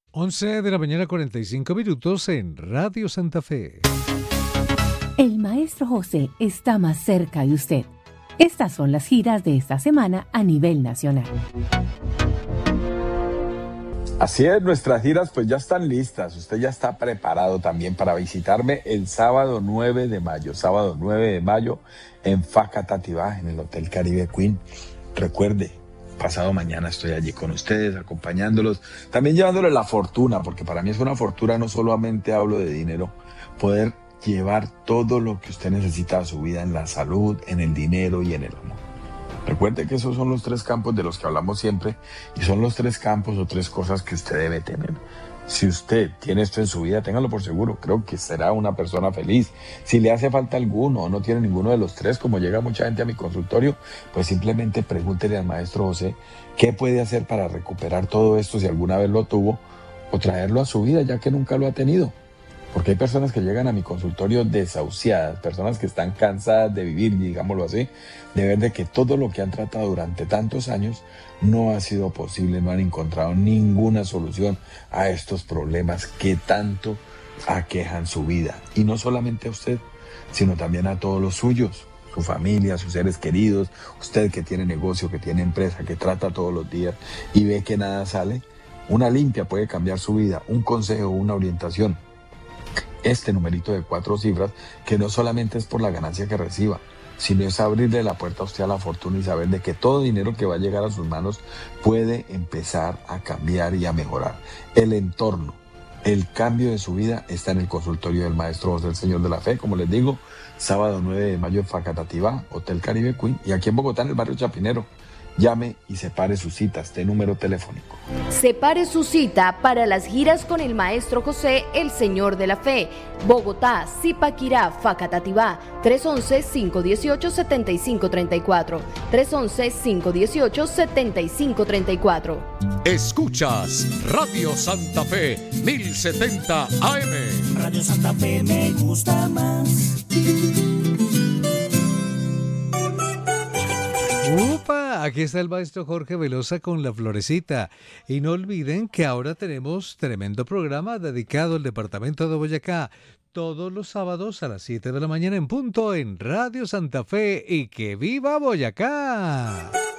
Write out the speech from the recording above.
11 de la mañana, 45 minutos en Radio Santa Fe. El maestro José está más cerca de usted. Estas son las giras de esta semana a nivel nacional. Así es, nuestras giras pues ya están listas. Usted ya está preparado también para visitarme el sábado 9 de mayo. Sábado 9 de mayo en Facatativá, en el Hotel Caribe Queen. Recuerde, pasado mañana estoy allí con ustedes, acompañándolos, también llevándoles la fortuna, porque para mí es una fortuna, no solamente hablo de dinero, poder llevar todo lo que usted necesita a su vida en la salud, en el dinero y en el amor. Recuerde que esos son los tres campos de los que hablamos siempre y son los tres campos o tres cosas que usted debe tener. Si usted tiene esto en su vida, téngalo por seguro, creo que será una persona feliz. Si le hace falta alguno o no tiene ninguno de los tres, como llega mucha gente a mi consultorio, pues simplemente pregúntele al maestro José qué puede hacer para recuperar todo esto si alguna vez lo tuvo o traerlo a su vida ya que nunca lo ha tenido. Porque hay personas que llegan a mi consultorio desahuciadas, personas que están cansadas de vivir, digámoslo así, de ver de que todo lo que han tratado durante tantos años no ha sido posible, no han encontrado ninguna solución a estos problemas que tanto aquejan su vida. Y no solamente a usted, sino también a todos los suyos, su familia, sus seres queridos, usted que tiene negocio, que tiene empresa, que trata todos los días y ve que nada sale. Una limpia puede cambiar su vida, un consejo, una orientación. Este numerito de 4 cifras, que no solamente es por la ganancia que reciba, sino es abrirle la puerta a usted a la fortuna y saber de que todo dinero que va a llegar a sus manos puede empezar a cambiar y a mejorar. El entorno, el cambio de su vida está en el consultorio del maestro José, el Señor de la Fe, como les digo, sábado 9 de mayo en Facatativá, Hotel Caribe Queen, y aquí en Bogotá, en el barrio Chapinero. Llame y separe su cita, este número telefónico. Separe su cita para las giras con el maestro José, el Señor de la Fe. Bogotá, Zipaquirá, Facatativá, 311-518-7534. 311-518-7534. Escuchas Radio Santa Fe 1070 AM. Radio Santa Fe me gusta más. ¡Upa! Aquí está el maestro Jorge Velosa con la florecita. Y no olviden que ahora tenemos tremendo programa dedicado al departamento de Boyacá. Todos los sábados a las 7 de la mañana en punto en Radio Santa Fe. ¡Y que viva Boyacá!